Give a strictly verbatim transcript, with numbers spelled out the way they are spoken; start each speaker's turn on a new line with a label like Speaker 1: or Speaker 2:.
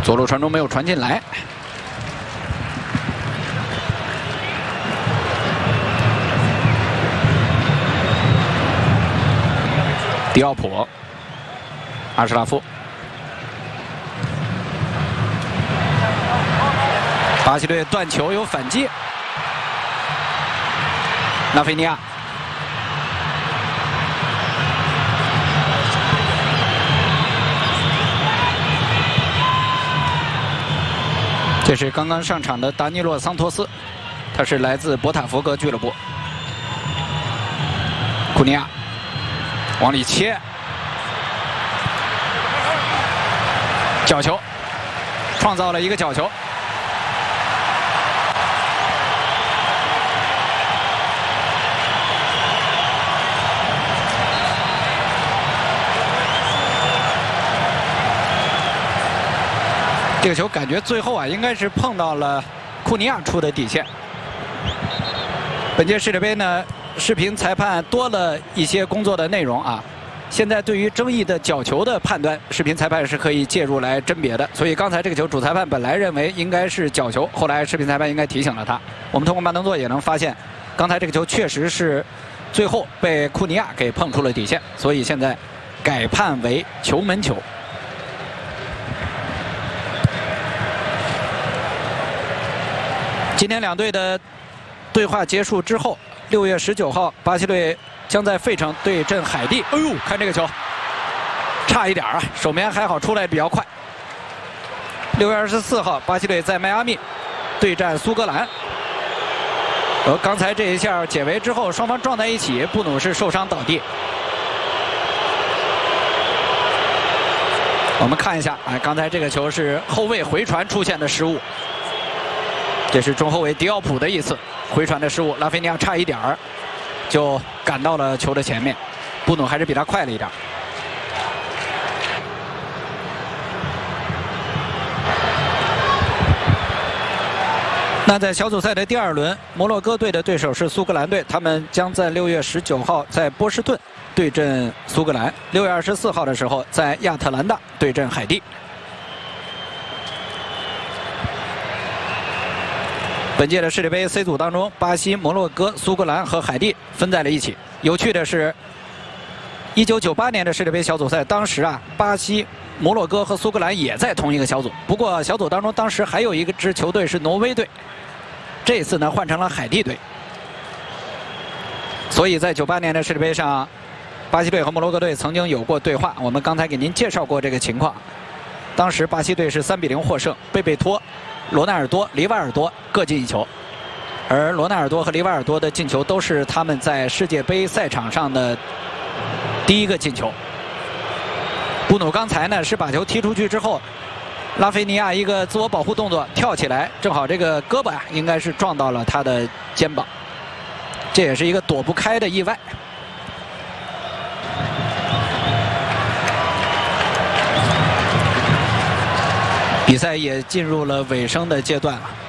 Speaker 1: 左路传中没有传进来。迪奥普，阿什拉夫，巴西队断球有反击，拉菲尼亚。 这是刚刚上场的达尼洛·桑托斯，他是来自博塔福格俱乐部。库尼亚往里切，角球，创造了一个角球。这个球感觉最后啊，应该是碰到了库尼亚出的底线。本届世界杯呢，视频裁判多了一些工作的内容啊。现在对于争议的角球的判断，视频裁判是可以介入来甄别的。所以刚才这个球，主裁判本来认为应该是角球，后来视频裁判应该提醒了他。我们通过慢动作也能发现，刚才这个球确实是最后被库尼亚给碰出了底线，所以现在改判为球门球。 今天两队的对话结束之后，六月十九号，巴西队将在费城对阵海地。哎呦，看这个球，差一点啊！守门员还好出来比较快。六月二十四号，巴西队在迈阿密对战苏格兰。而刚才这一下解围之后，双方撞在一起，布努是受伤倒地。我们看一下，哎，刚才这个球是后卫回传出现的失误。 这是中后卫迪奥普的一次回传的失误，拉菲尼亚差一点儿就赶到了球的前面，布努还是比他快了一点。那在小组赛的第二轮，摩洛哥队的对手是苏格兰队，他们将在六月十九号在波士顿对阵苏格兰，六月二十四号的时候在亚特兰大对阵海地。 本届的世界杯 C 组当中，巴西、摩洛哥、苏格兰和海地分在了一起。有趣的是，一九九八年的世界杯小组赛，当时啊，巴西、摩洛哥和苏格兰也在同一个小组。不过小组当中，当时还有一个支球队是挪威队，这次呢换成了海地队。所以在九八年的世界杯上，巴西队和摩洛哥队曾经有过对话。我们刚才给您介绍过这个情况。当时巴西队是三比零获胜，贝贝托、 罗纳尔多、里瓦尔多各进一球，而罗纳尔多和里瓦尔多的进球都是他们在世界杯赛场上的第一个进球。布努刚才呢是把球踢出去之后，拉菲尼亚一个自我保护动作跳起来，正好这个胳膊啊应该是撞到了他的肩膀，这也是一个躲不开的意外。 比赛也进入了尾声的阶段了。